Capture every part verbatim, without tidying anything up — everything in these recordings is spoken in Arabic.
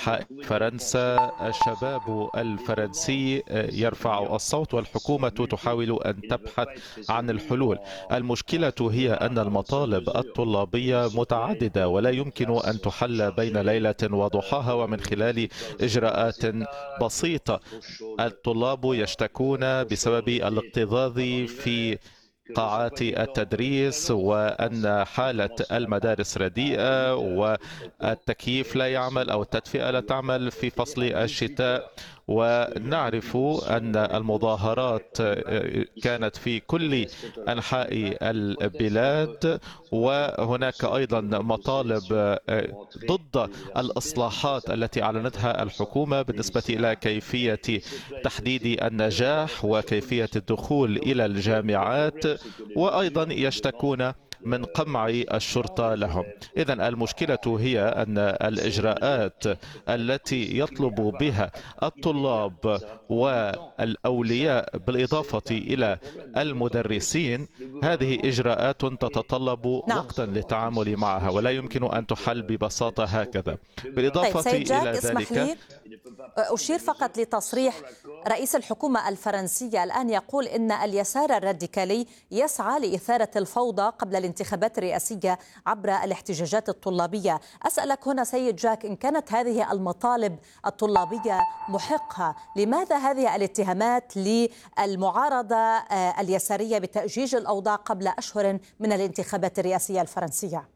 أنحاء فرنسا الشباب الفرنسي يرفع الصوت، والحكومة تحاول أن تبحث عن الحلول. المشكلة هي أن المطالب الطلابية متعددة ولا يمكن أن تحل بين ليلة وضحاها ومن خلال إجراءات بسيطة. الطلاب يشتكون بسبب الاكتظاظ في قاعات التدريس، وأن حالة المدارس رديئة، والتكييف لا يعمل أو التدفئة لا تعمل في فصل الشتاء. ونعرف أن المظاهرات كانت في كل أنحاء البلاد، وهناك أيضا مطالب ضد الإصلاحات التي أعلنتها الحكومة بالنسبة إلى كيفية تحديد النجاح وكيفية الدخول إلى الجامعات، وأيضا يشتكون من قمع الشرطة لهم. إذن المشكلة هي أن الإجراءات التي يطلب بها الطلاب والأولياء بالإضافة إلى المدرسين، هذه إجراءات تتطلب نعم. وقتا للتعامل معها ولا يمكن أن تحل ببساطة هكذا. طيب بالإضافة سيد جاك، إلى اسمح ذلك لي أشير فقط لتصريح رئيس الحكومة الفرنسية الآن، يقول إن اليسار الراديكالي يسعى لإثارة الفوضى قبل الانتخابات الرئاسية عبر الاحتجاجات الطلابية. أسألك هنا سيد جاك، إن كانت هذه المطالب الطلابية محقة، لماذا هذه الاتهامات للمعارضة اليسارية بتأجيج الأوضاع قبل أشهر من الانتخابات الرئاسية الفرنسية؟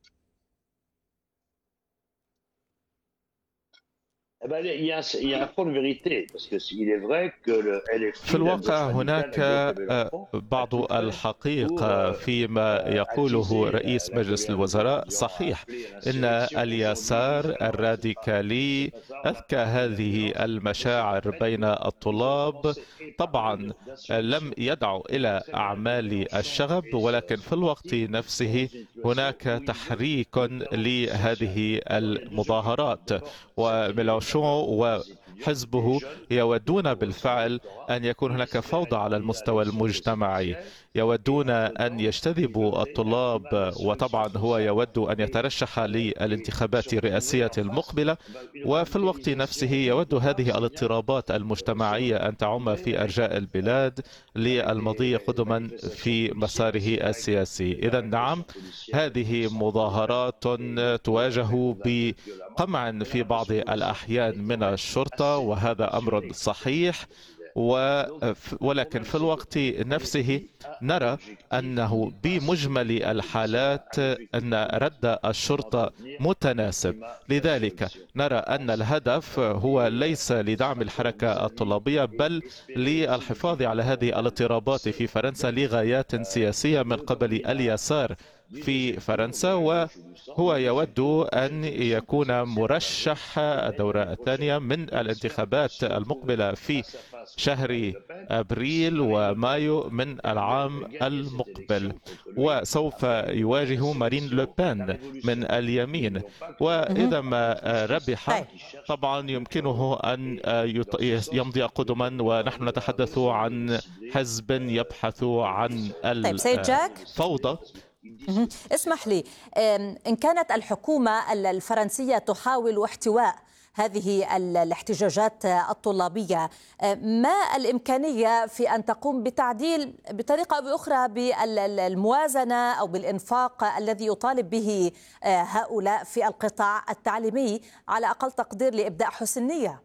في الواقع هناك بعض الحقيقة فيما يقوله رئيس مجلس الوزراء. صحيح إن اليسار الراديكالي أذكى هذه المشاعر بين الطلاب، طبعا لم يدعو إلى أعمال الشغب، ولكن في الوقت نفسه هناك تحريك لهذه المظاهرات، وميلانشون وحزبه يودون بالفعل أن يكون هناك فوضى على المستوى المجتمعي، يودون أن يجتذبوا الطلاب، وطبعا هو يود أن يترشح للانتخابات الرئاسية المقبلة، وفي الوقت نفسه يود هذه الاضطرابات المجتمعية أن تعم في أرجاء البلاد للمضي قدما في مساره السياسي. إذا نعم، هذه مظاهرات تواجه بقمع في بعض الأحيان من الشرطة، وهذا أمر صحيح، ولكن في الوقت نفسه نرى أنه بمجمل الحالات أن رد الشرطة متناسب. لذلك نرى أن الهدف هو ليس لدعم الحركة الطلابية، بل للحفاظ على هذه الاضطرابات في فرنسا لغايات سياسية من قبل اليسار في فرنسا، وهو يود أن يكون مرشح الدورة الثانية من الانتخابات المقبلة في شهر أبريل ومايو من العام المقبل، وسوف يواجه مارين لوبين من اليمين. وإذا ما ربح طبعا يمكنه أن يمضي قدما، ونحن نتحدث عن حزب يبحث عن الفوضى. اسمح لي، إن كانت الحكومة الفرنسية تحاول احتواء هذه الاحتجاجات الطلابية، ما الإمكانية في أن تقوم بتعديل بطريقة أو بأخرى بالموازنة أو بالإنفاق الذي يطالب به هؤلاء في القطاع التعليمي، على أقل تقدير لإبداء حسن نية؟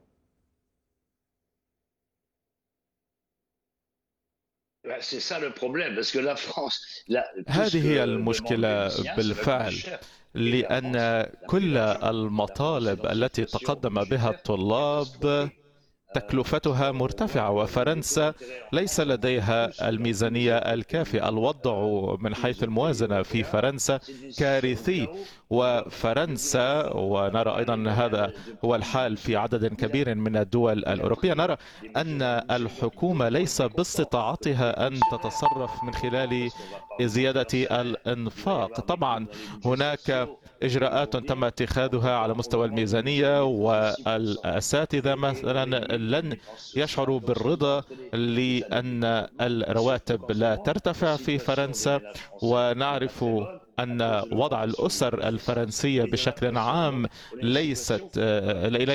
هذه هي المشكلة بالفعل، لأن كل المطالب التي تقدم بها الطلاب تكلفتها مرتفعة، وفرنسا ليس لديها الميزانية الكافية. الوضع من حيث الموازنة في فرنسا كارثي، وفرنسا، ونرى أيضا أن هذا هو الحال في عدد كبير من الدول الأوروبية، نرى أن الحكومة ليس باستطاعتها أن تتصرف من خلال زيادة الإنفاق. طبعا هناك إجراءات تم اتخاذها على مستوى الميزانية، والأساتذة مثلا لن يشعروا بالرضا لأن الرواتب لا ترتفع في فرنسا، ونعرف أن وضع الأسر الفرنسية بشكل عام ليست